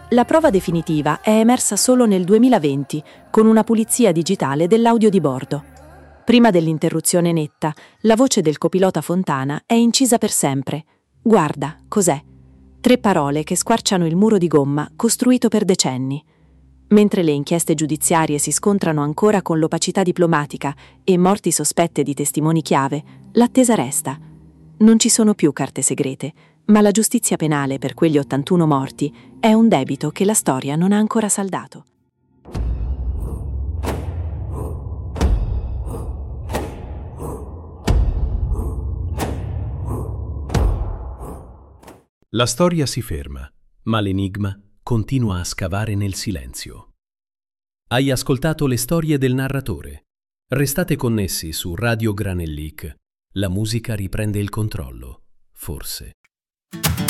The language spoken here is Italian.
La prova definitiva è emersa solo nel 2020, con una pulizia digitale dell'audio di bordo. Prima dell'interruzione netta, la voce del copilota Fontana è incisa per sempre. Guarda, cos'è? 3 parole che squarciano il muro di gomma costruito per decenni. Mentre le inchieste giudiziarie si scontrano ancora con l'opacità diplomatica e morti sospette di testimoni chiave, l'attesa resta. Non ci sono più carte segrete, ma la giustizia penale per quegli 81 morti è un debito che la storia non ha ancora saldato. La storia si ferma, ma l'enigma continua a scavare nel silenzio. Hai ascoltato le storie del narratore. Restate connessi su Radio Granellic. La musica riprende il controllo, forse.